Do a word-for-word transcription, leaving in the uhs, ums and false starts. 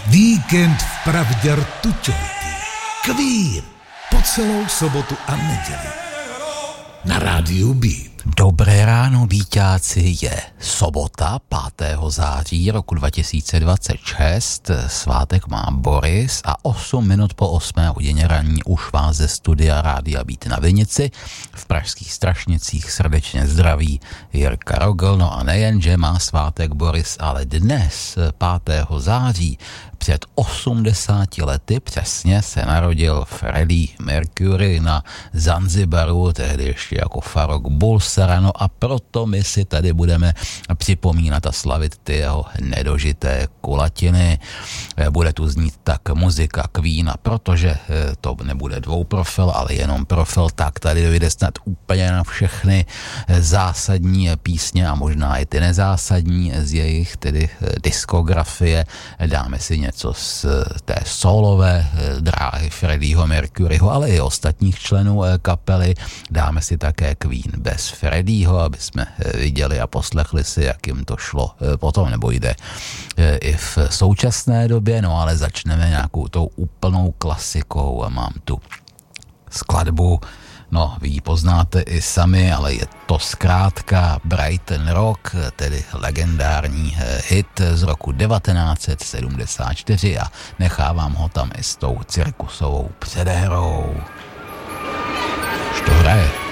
Víkend vpravdě rtuťovitý. Kvír po celou sobotu a neděli. Na rádiu Beat. Dobré ráno, Bíťáci, je sobota pátého září roku dva tisíce dvacet šest, svátek má Boris a osm minut po osmé hodině ranní už vás ze studia Rádia Beat na Vinici. V pražských Strašnicích srdečně zdraví Jirka Rogl, no a nejen, že má svátek Boris, ale dnes, pátého září, před osmdesáti lety přesně se narodil Freddie Mercury na Zanzibaru, tehdy ještě jako Farrokh Bulsara, no a proto my si tady budeme připomínat a slavit ty jeho nedožité kulatiny. Bude tu znít tak muzika Queena, protože to nebude dvouprofil, ale jenom profil, tak tady dojde snad úplně na všechny zásadní písně a možná i ty nezásadní z jejich tedy diskografie. Dáme si něco z té solové dráhy Freddieho Mercuryho, ale i ostatních členů kapely. Dáme si také Queen bez Freddieho, aby jsme viděli a poslechli si, jak jim to šlo potom, nebo jde i v současné době, no ale začneme nějakou tou úplnou klasikou a mám tu skladbu, no vy ji poznáte i sami, ale je to zkrátka Brighton Rock, tedy legendární hit z roku devatenáct set sedmdesát čtyři a nechávám ho tam i s tou cirkusovou předehrou. Už to hraje.